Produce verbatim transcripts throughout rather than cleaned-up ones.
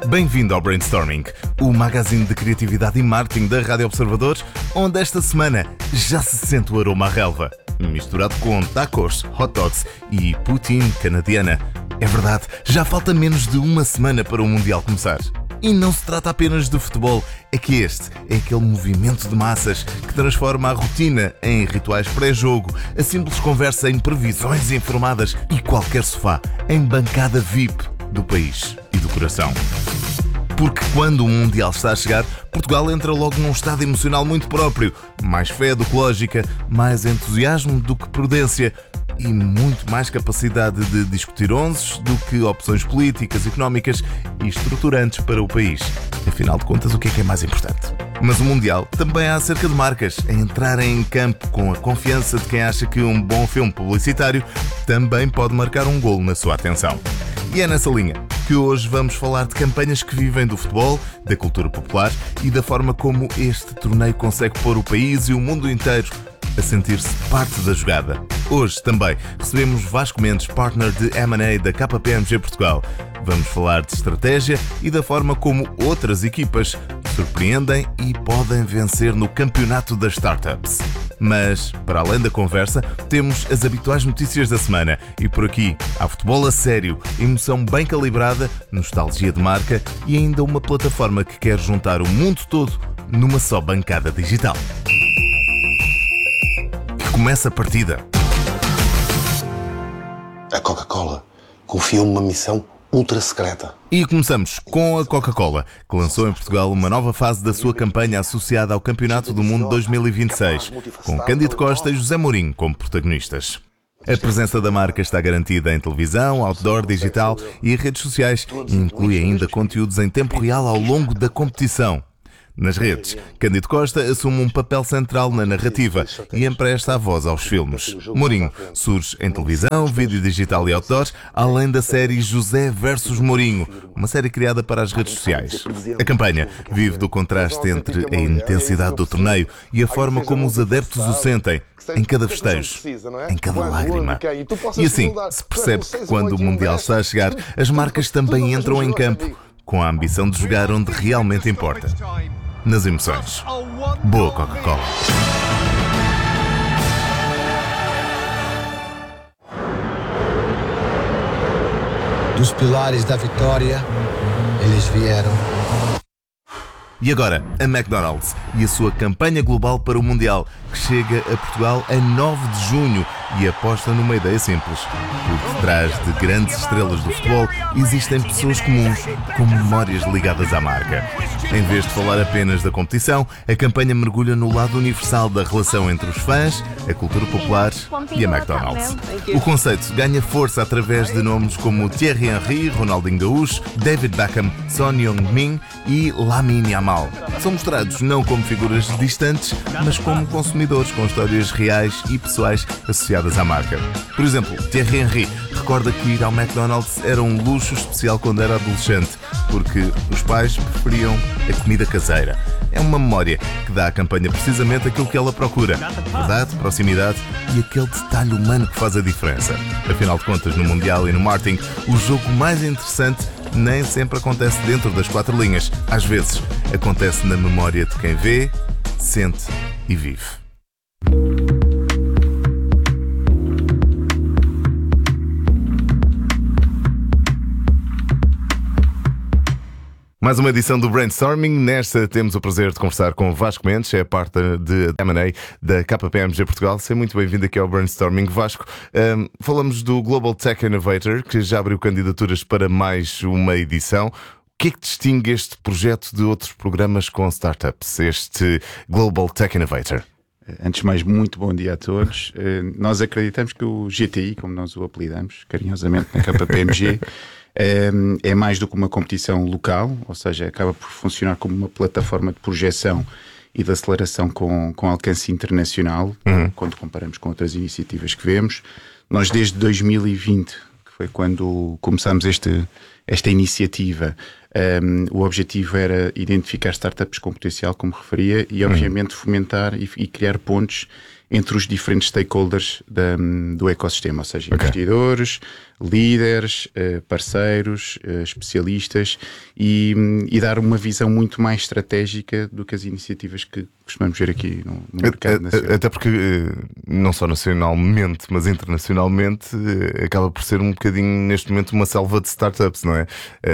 Bem-vindo ao Brainstorming, o magazine de criatividade e marketing da Rádio Observador, onde esta semana já se sente o aroma à relva, misturado com tacos, hot dogs e poutine canadiana. É verdade, já falta menos de uma semana para o Mundial começar. E não se trata apenas de futebol, é que este é aquele movimento de massas que transforma a rotina em rituais pré-jogo, a simples conversa em previsões informadas e qualquer sofá em bancada V I P do país e do coração. Porque quando o Mundial está a chegar, Portugal entra logo num estado emocional muito próprio. Mais fé do que lógica, mais entusiasmo do que prudência e muito mais capacidade de discutir onzes do que opções políticas, económicas e estruturantes para o país. Afinal de contas, o que é que é mais importante? Mas o Mundial também há acerca de marcas a entrarem em campo com a confiança de quem acha que um bom filme publicitário também pode marcar um golo na sua atenção. E é nessa linha que hoje vamos falar de campanhas que vivem do futebol, da cultura popular e da forma como este torneio consegue pôr o país e o mundo inteiro a sentir-se parte da jogada. Hoje também recebemos Vasco Mendes, partner de M and A da K P M G Portugal. Vamos falar de estratégia e da forma como outras equipas surpreendem e podem vencer no campeonato das startups. Mas, para além da conversa, temos as habituais notícias da semana e por aqui há futebol a sério, emoção bem calibrada, nostalgia de marca e ainda uma plataforma que quer juntar o mundo todo numa só bancada digital. Começa a partida. A Coca-Cola confia-me uma missão ultra secreta. E começamos com a Coca-Cola, que lançou em Portugal uma nova fase da sua campanha associada ao Campeonato do Mundo dois mil e vinte e seis, com Cândido Costa e José Mourinho como protagonistas. A presença da marca está garantida em televisão, outdoor, digital e redes sociais e inclui ainda conteúdos em tempo real ao longo da competição. Nas redes, Cândido Costa assume um papel central na narrativa e empresta a voz aos filmes. Mourinho surge em televisão, vídeo digital e outdoor, além da série José versus Mourinho, uma série criada para as redes sociais. A campanha vive do contraste entre a intensidade do torneio e a forma como os adeptos o sentem, em cada festejo, em cada lágrima. E assim, se percebe que quando o Mundial está a chegar, as marcas também entram em campo, com a ambição de jogar onde realmente importa. Nas emoções. Boa Coca-Cola. Dos pilares da vitória, eles vieram. E agora, a McDonald's e a sua campanha global para o Mundial, que chega a Portugal a nove de junho e aposta numa ideia simples. Por detrás de grandes estrelas do futebol, existem pessoas comuns com memórias ligadas à marca. Em vez de falar apenas da competição, a campanha mergulha no lado universal da relação entre os fãs, a cultura popular e a McDonald's. O conceito ganha força através de nomes como Thierry Henry, Ronaldinho Gaúcho, David Beckham, Son Heung-min e Lamine Yamal. São mostrados não como figuras distantes, mas como consumidores com histórias reais e pessoais associadas à marca. Por exemplo, Thierry Henry recorda que ir ao McDonald's era um luxo especial quando era adolescente, porque os pais preferiam a comida caseira. É uma memória que dá à campanha precisamente aquilo que ela procura: verdade, proximidade e aquele detalhe humano que faz a diferença. Afinal de contas, no Mundial e no marketing, o jogo mais interessante nem sempre acontece dentro das quatro linhas. Às vezes, acontece na memória de quem vê, sente e vive. Mais uma edição do Brainstorming. Nesta temos o prazer de conversar com o Vasco Mendes, é parte de M and A da K P M G Portugal. Seja muito bem-vindo aqui ao Brainstorming. Vasco, um, falamos do Global Tech Innovator, que já abriu candidaturas para mais uma edição. O que é que distingue este projeto de outros programas com startups, este Global Tech Innovator? Antes de mais, muito bom dia a todos. Nós acreditamos que o G T I, como nós o apelidamos carinhosamente na K P M G, é mais do que uma competição local, ou seja, acaba por funcionar como uma plataforma de projeção e de aceleração com, com alcance internacional, uhum. quando comparamos com outras iniciativas que vemos. Nós desde dois mil e vinte, que foi quando começámos este, esta iniciativa, um, o objetivo era identificar startups com potencial, como referia, e obviamente uhum. fomentar e, e criar pontos entre os diferentes stakeholders da, do ecossistema, ou seja, okay. investidores, líderes, parceiros, especialistas e, e dar uma visão muito mais estratégica do que as iniciativas que costumamos ver aqui no, no mercado nacional. Até porque não só nacionalmente, mas internacionalmente acaba por ser um bocadinho neste momento uma selva de startups, não é?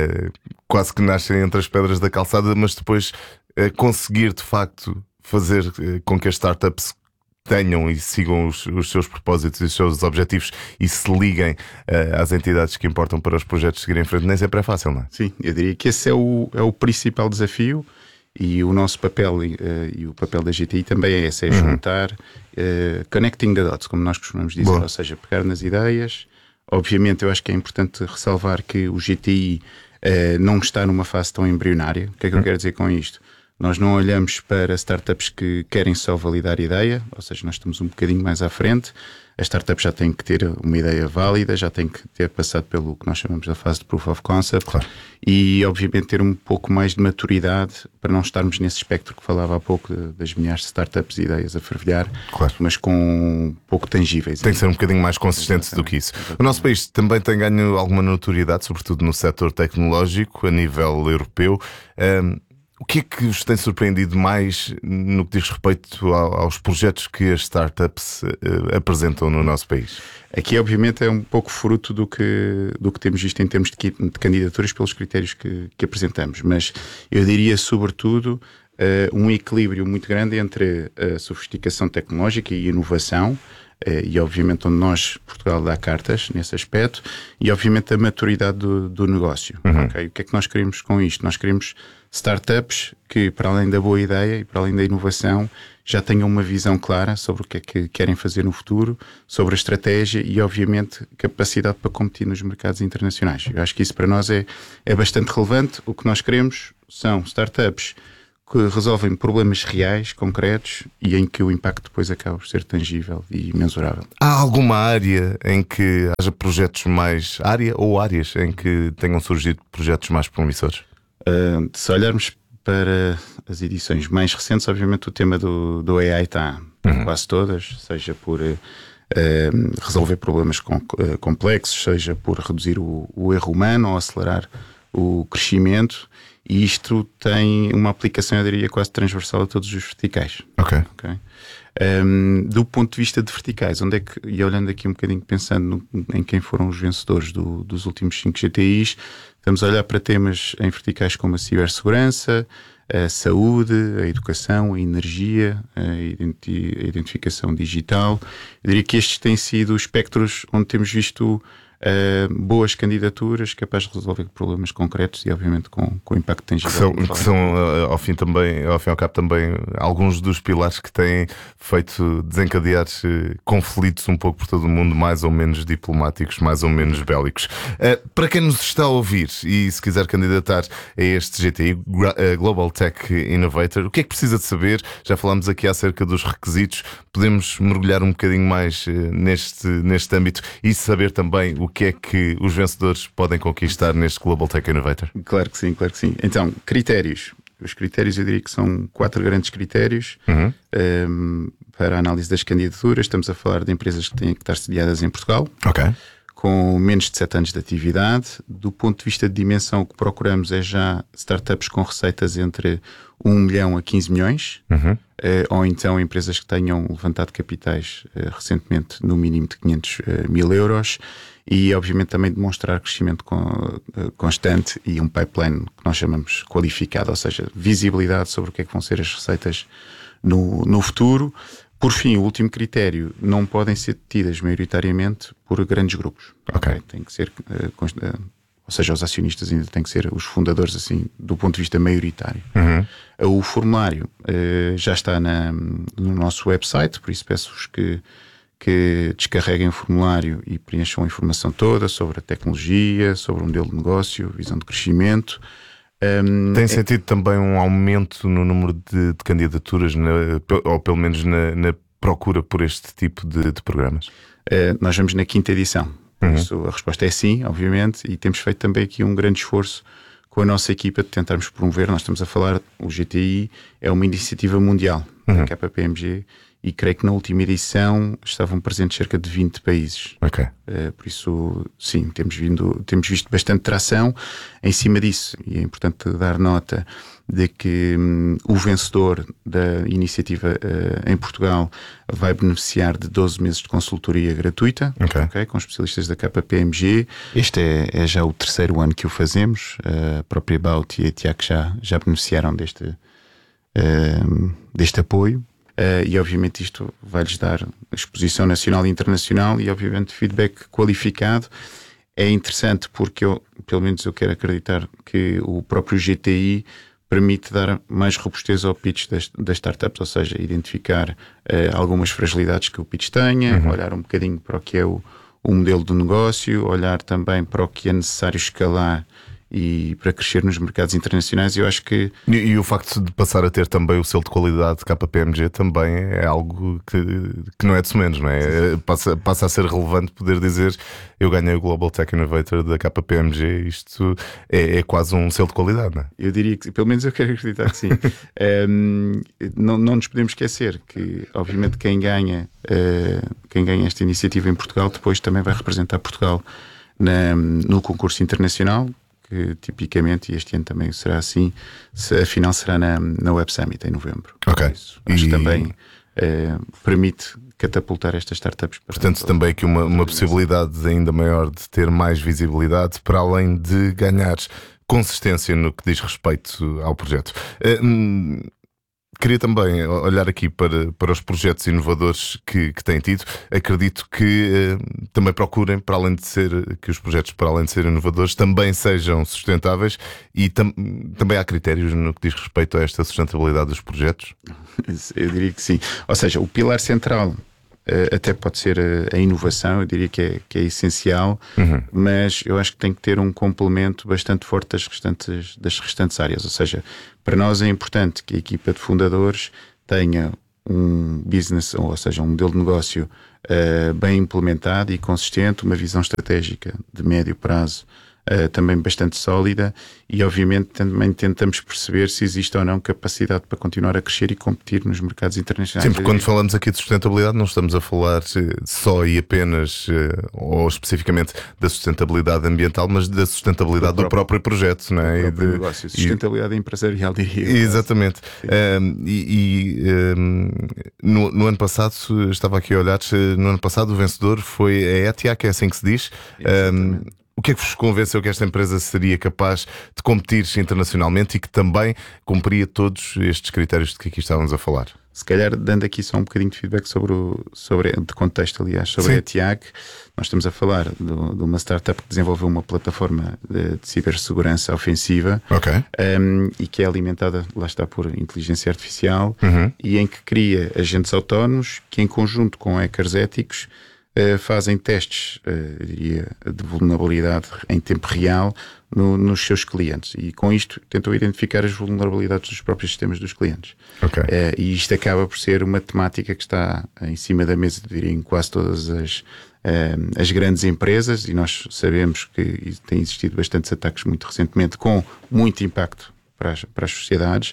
Quase que nascem entre as pedras da calçada, mas depois conseguir de facto fazer com que as startups tenham e sigam os, os seus propósitos e os seus objetivos e se liguem uh, às entidades que importam para os projetos seguirem em frente, nem sempre é fácil, não é? Sim, eu diria que esse é o, é o principal desafio e o nosso papel uh, e o papel da G T I também é esse, é uhum. juntar, uh, connecting the dots, como nós costumamos dizer, Boa. Ou seja, pegar nas ideias. Obviamente eu acho que é importante ressalvar que o G T I uh, não está numa fase tão embrionária. O que é que eu quero dizer com isto? Nós não olhamos para startups que querem só validar a ideia, ou seja, nós estamos um bocadinho mais à frente. As startups já têm que ter uma ideia válida, já têm que ter passado pelo que nós chamamos da fase de Proof of Concept, claro. E obviamente ter um pouco mais de maturidade para não estarmos nesse espectro que falava há pouco de, das milhares de startups e ideias a fervilhar, claro. Mas com pouco tangíveis. Tem que ser um bocadinho mais consistente do que isso. Exatamente. O nosso país também tem ganho alguma notoriedade, sobretudo no setor tecnológico, a nível europeu. Um, O que é que vos tem surpreendido mais no que diz respeito aos projetos que as startups uh, apresentam no nosso país? Aqui, obviamente, é um pouco fruto do que, do que temos visto em termos de, de candidaturas pelos critérios que, que apresentamos. Mas eu diria, sobretudo, uh, um equilíbrio muito grande entre a sofisticação tecnológica e inovação. Uh, e obviamente onde nós, Portugal, dá cartas nesse aspecto e obviamente a maturidade do, do negócio. Uhum. Okay? O que é que nós queremos com isto? Nós queremos startups que, para além da boa ideia e para além da inovação, já tenham uma visão clara sobre o que é que querem fazer no futuro, sobre a estratégia e obviamente capacidade para competir nos mercados internacionais. Eu acho que isso para nós é, é bastante relevante. O que nós queremos são startups que resolvem problemas reais, concretos e em que o impacto depois acaba por ser tangível e mensurável. Há alguma área em que haja projetos mais... área ou áreas em que tenham surgido projetos mais promissores? Uh, se olharmos para as edições mais recentes, obviamente o tema do, do A I está em uhum. quase todas, seja por uh, resolver problemas com, uh, complexos, seja por reduzir o, o erro humano ou acelerar o crescimento. E isto tem uma aplicação, eu diria, quase transversal a todos os verticais. Ok. okay? Um, do ponto de vista de verticais, onde é que, e olhando aqui um bocadinho, pensando no, em quem foram os vencedores do, dos últimos cinco G T Is, estamos a olhar para temas em verticais como a cibersegurança, a saúde, a educação, a energia, a, identi- a identificação digital. Eu diria que estes têm sido os espectros onde temos visto Uh, boas candidaturas capazes de resolver problemas concretos e obviamente com, com impacto tangível. Que são, que são uh, ao fim também, ao fim e ao cabo também alguns dos pilares que têm feito desencadear uh, conflitos um pouco por todo o mundo, mais ou menos diplomáticos, mais ou menos bélicos. Uh, para quem nos está a ouvir e se quiser candidatar a este G T I, uh, Global Tech Innovator, o que é que precisa de saber? Já falámos aqui acerca dos requisitos, podemos mergulhar um bocadinho mais uh, neste, neste âmbito e saber também o O que é que os vencedores podem conquistar neste Global Tech Innovator? Claro que sim, claro que sim. Então, critérios. Os critérios, eu diria que são quatro grandes critérios uhum. um, para a análise das candidaturas. Estamos a falar de empresas que têm que estar sediadas em Portugal, okay. com menos de sete anos de atividade. Do ponto de vista de dimensão, o que procuramos é já startups com receitas entre um milhão a quinze milhões, uhum. uh, ou então empresas que tenham levantado capitais uh, recentemente no mínimo de quinhentos mil euros. E, obviamente, também demonstrar crescimento constante e um pipeline que nós chamamos qualificado, ou seja, visibilidade sobre o que é que vão ser as receitas no, no futuro. Por fim, o último critério, não podem ser detidas maioritariamente por grandes grupos. Ok. Okay? Tem que ser, uh, ou seja, os acionistas ainda têm que ser os fundadores, assim, do ponto de vista maioritário. Uhum. O formulário uh, já está na, no nosso website, por isso peço-vos que que descarreguem o formulário e preencham a informação toda sobre a tecnologia, sobre o modelo de negócio, visão de crescimento. Um, Tem sentido é... também um aumento no número de, de candidaturas, na, ou pelo menos na, na procura por este tipo de, de programas? Uh, nós vamos na quinta edição. Por uhum. isso a resposta é sim, obviamente, e temos feito também aqui um grande esforço com a nossa equipa de tentarmos promover. Nós estamos a falar, o G T I é uma iniciativa mundial, uhum. da K P M G, e creio que na última edição estavam presentes cerca de vinte países. Ok. Uh, por isso, sim, temos, vindo, temos visto bastante tração em cima disso, e é importante dar nota de que hum, o vencedor da iniciativa uh, em Portugal vai beneficiar de doze meses de consultoria gratuita, okay. Okay, com especialistas da K P M G. Este é, é já o terceiro ano que o fazemos. A própria About e a Tiago já, já beneficiaram deste, uh, deste apoio. Uh, e obviamente isto vai-lhes dar exposição nacional e internacional e obviamente feedback qualificado. É interessante porque eu, pelo menos eu quero acreditar que o próprio G T I permite dar mais robustez ao pitch das, das startups, ou seja, identificar uh, algumas fragilidades que o pitch tenha, uhum. olhar um bocadinho para o que é o, o modelo de negócio, olhar também para o que é necessário escalar e para crescer nos mercados internacionais. Eu acho que e, e o facto de passar a ter também o selo de qualidade K P M G também é algo que, que não é de menos, não é? Passa, passa a ser relevante poder dizer eu ganhei o Global Tech Innovator da K P M G. Isto é, é quase um selo de qualidade, não é? Eu diria que, pelo menos eu quero acreditar que sim. um, não, não nos podemos esquecer que obviamente quem ganha uh, quem ganha esta iniciativa em Portugal depois também vai representar Portugal na, no concurso internacional, que tipicamente, e este ano também será assim, se, afinal será na, na Web Summit em novembro. Ok. Isso, acho e... que também eh, permite catapultar estas startups. Para Portanto, também aqui uma, uma possibilidade ainda maior de ter mais visibilidade, para além de ganhar consistência no que diz respeito ao projeto. Uh, Queria também olhar aqui para, para os projetos inovadores que, que têm tido. Acredito que eh, também procurem, para além de ser, que os projetos, para além de serem inovadores, também sejam sustentáveis e tam, também há critérios no que diz respeito a esta sustentabilidade dos projetos? Eu diria que sim. Ou seja, o pilar central uh, até pode ser a, a inovação, eu diria que é, que é essencial, uhum. mas eu acho que tem que ter um complemento bastante forte das restantes, das restantes áreas. Ou seja, para nós é importante que a equipa de fundadores tenha um business, ou seja, um modelo de negócio uh, bem implementado e consistente, uma visão estratégica de médio prazo Uh, também bastante sólida e obviamente também tentamos perceber se existe ou não capacidade para continuar a crescer e competir nos mercados internacionais. Sim, porque quando falamos aqui de sustentabilidade não estamos a falar só e apenas ou especificamente da sustentabilidade ambiental, mas da sustentabilidade do próprio, do próprio projeto, não é? Do próprio e de, negócio, sustentabilidade e... empresarial, diria. Exatamente. Um, e e um, no, no ano passado, estava aqui a olhar, no ano passado o vencedor foi a Etiac, é assim que se diz. Um, O que é que vos convenceu que esta empresa seria capaz de competir internacionalmente e que também cumpria todos estes critérios de que aqui estávamos a falar? Se calhar, dando aqui só um bocadinho de feedback sobre, o, sobre de contexto, aliás, sobre Sim. a Etiac, nós estamos a falar de, de uma startup que desenvolveu uma plataforma de, de cibersegurança ofensiva, okay. um, e que é alimentada, lá está, por inteligência artificial, uhum. e em que cria agentes autónomos que, em conjunto com hackers éticos, Uh, fazem testes, uh, eu diria, de vulnerabilidade em tempo real no, nos seus clientes e com isto tentam identificar as vulnerabilidades dos próprios sistemas dos clientes. Okay. Uh, e isto acaba por ser uma temática que está em cima da mesa, eu diria, em quase todas as, uh, as grandes empresas, e nós sabemos que tem existido bastantes ataques muito recentemente com muito impacto para as, para as sociedades.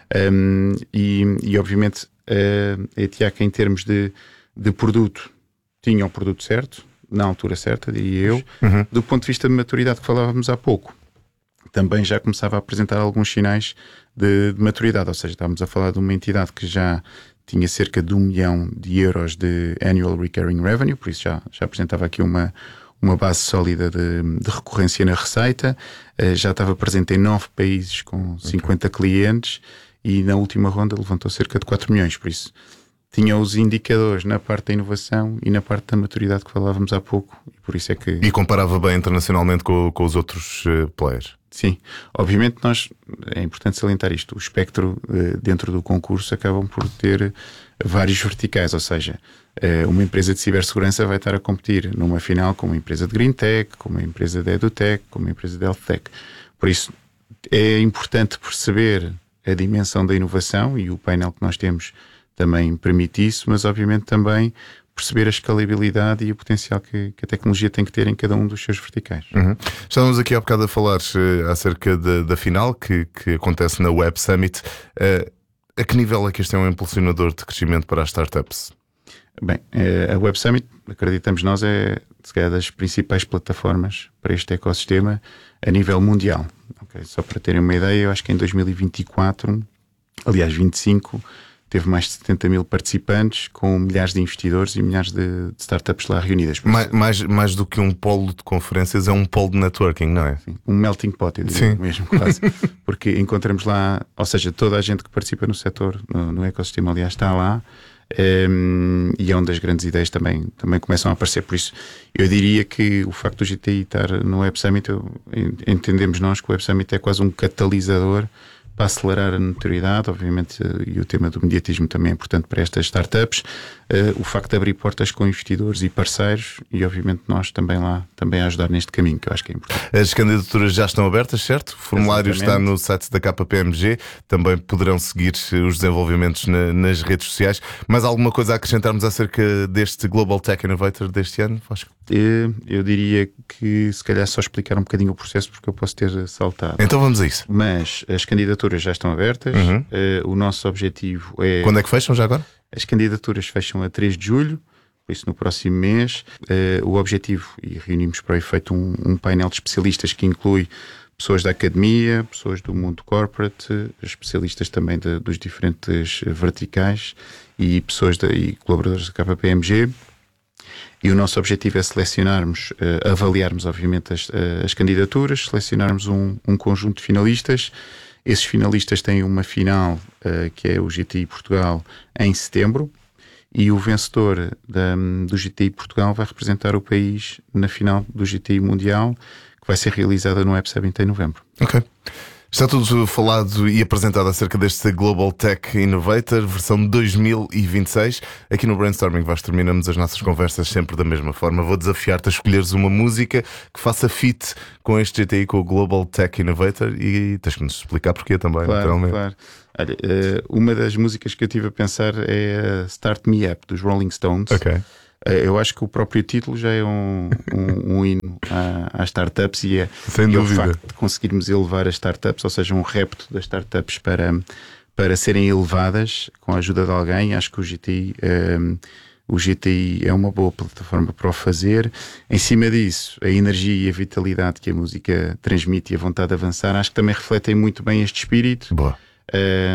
Um, e, e obviamente uh, a Etiac, em termos de, de produto, tinha o produto certo, na altura certa, diria eu. Uhum. Do ponto de vista de maturidade que falávamos há pouco, também já começava a apresentar alguns sinais de, de maturidade, ou seja, estávamos a falar de uma entidade que já tinha cerca de um milhão de euros de annual recurring revenue, por isso já, já apresentava aqui uma, uma base sólida de, de recorrência na receita, uh, já estava presente em nove países com cinquenta okay. clientes e na última ronda levantou cerca de quatro milhões, por isso tinha os indicadores na parte da inovação e na parte da maturidade que falávamos há pouco. E por isso é que... E comparava bem internacionalmente com, com os outros uh, players. Sim, obviamente nós, é importante salientar isto, o espectro uh, dentro do concurso acabam por ter vários verticais, ou seja, uh, uma empresa de cibersegurança vai estar a competir numa final com uma empresa de Green Tech, com uma empresa de EduTech, com uma empresa de Health Tech. Por isso é importante perceber a dimensão da inovação e o painel que nós temos também permite isso, mas obviamente também perceber a escalabilidade e o potencial que, que a tecnologia tem que ter em cada um dos seus verticais. Uhum. Estávamos aqui há bocado a falar uh, acerca da, da final que, que acontece na Web Summit. Uh, A que nível é que este é um impulsionador de crescimento para as startups? Bem, a Web Summit, acreditamos nós, é se calhar das principais plataformas para este ecossistema a nível mundial. Okay? Só para terem uma ideia, eu acho que em dois mil e vinte e quatro, aliás vinte e cinco, teve mais de setenta mil participantes, com milhares de investidores e milhares de, de startups lá reunidas. Mais, mais, mais do que um polo de conferências, é um polo de networking, não é? Sim, um melting pot, eu diria mesmo, quase. Porque encontramos lá, ou seja, toda a gente que participa no setor, no, no ecossistema, aliás, está lá. Um, e é onde as grandes ideias também, também começam a aparecer. Por isso, eu diria que o facto do G T I estar no Web Summit, eu, entendemos nós que o Web Summit é quase um catalisador para acelerar a notoriedade, obviamente, e o tema do mediatismo também é importante para estas startups, uh, o facto de abrir portas com investidores e parceiros e, obviamente, nós também lá, também a ajudar neste caminho, que eu acho que é importante. As candidaturas já estão abertas, certo? O formulário Exatamente. Está no site da K P M G, também poderão seguir os desenvolvimentos na, nas redes sociais. Mais alguma coisa a acrescentarmos acerca deste Global Tech Innovator deste ano, Vasco? Eu, eu diria que se calhar só explicar um bocadinho o processo, porque eu posso ter saltado. Então vamos a isso. Mas as candidaturas já estão abertas. Uhum. Uh, o nosso objetivo é... Quando é que fecham já agora? As candidaturas fecham a três de julho, por isso no próximo mês. Uh, o objetivo, e reunimos para o efeito um, um painel de especialistas que inclui pessoas da academia, pessoas do mundo corporate, especialistas também de, dos diferentes verticais e pessoas de, e colaboradores da K P M G. E o nosso objetivo é selecionarmos, uh, avaliarmos obviamente as, uh, as candidaturas, selecionarmos um, um conjunto de finalistas. Esses finalistas têm uma final, uh, que é o G T I Portugal, em setembro, e o vencedor da, do G T I Portugal vai representar o país na final do G T I Mundial, que vai ser realizada no Web Summit em novembro. Ok. Está tudo falado e apresentado acerca deste Global Tech Innovator, versão dois mil e vinte e seis. Aqui no Brainstorming, Vasco, terminamos as nossas conversas sempre da mesma forma. Vou desafiar-te a escolheres uma música que faça fit com este G T I, com o Global Tech Innovator, e tens que nos explicar porquê também. Claro, naturalmente. Claro. Olha, uma das músicas que eu estive a pensar é a Start Me Up, dos Rolling Stones. Ok. Eu acho que o próprio título já é um, um, um hino às startups e é, Sem e é o dúvida. facto de conseguirmos elevar as startups, ou seja, um repto das startups para, para serem elevadas com a ajuda de alguém. Acho que o G T I, um, o G T I é uma boa plataforma para o fazer. Em cima disso, a energia e a vitalidade que a música transmite e a vontade de avançar, acho que também refletem muito bem este espírito. Boa. Uh,